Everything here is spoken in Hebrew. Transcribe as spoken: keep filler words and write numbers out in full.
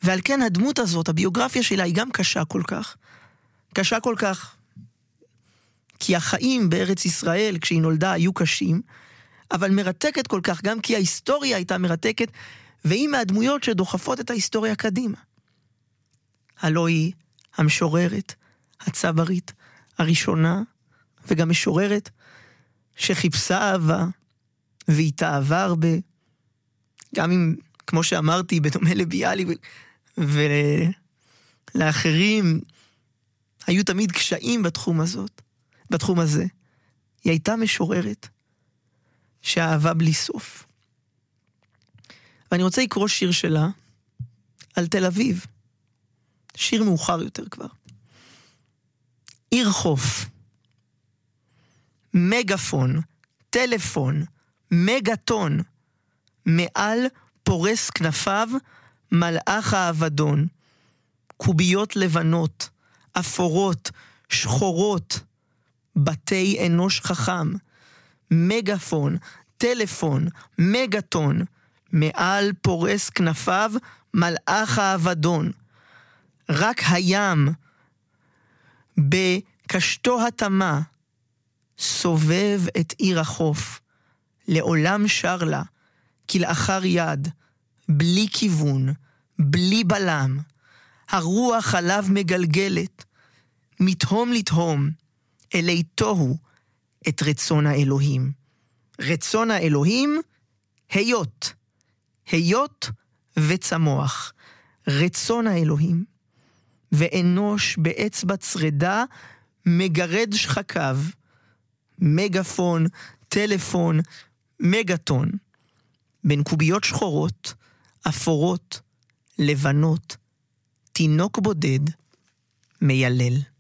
ועל כן הדמות הזאת, הביוגרפיה שלה היא גם קשה כל כך. קשה כל כך, כי החיים בארץ ישראל, כשהיא נולדה, היו קשים, אבל מרתקת כל כך, גם כי ההיסטוריה הייתה מרתקת, והיא מהדמויות שדוחפות את ההיסטוריה קדימה. הלא היא המשוררת, הצברית, הראשונה, וגם משוררת שחיפשה אהבה, והתאהבה הרבה, גם אם, כמו שאמרתי, בדומה לביאלי ולאחרים, היו תמיד קשיים בתחום הזאת, בתחום הזה. היא הייתה משוררת שאהבה בלי סוף. ואני רוצה לקרוא שיר שלה על תל אביב. שיר מאוחר יותר כבר. עיר חוף. מגפון, טלפון, מגטון. מעל פורס כנפיו מלאך האבדון. קוביות לבנות, אפורות, שחורות. בתי אנוש חכם. מגפון, טלפון, מגטון. מעל פורס כנפיו מלאך האבדון. רק הים בקשתו התמה סובב את עיר החוף. לעולם שר לה כלאחר יד, בלי כיוון, בלי בלם. הרוח עליו מגלגלת, מתהום לתהום, אלי תוהו את רצון האלוהים. רצון האלוהים, היות, היות וצמוח. רצון האלוהים, ואנוש באצבע צרדה מגרד שחקיו. מגפון, טלפון, מגטון. בין קוביות שחורות, אפורות, לבנות, תינוק בודד, מיילל.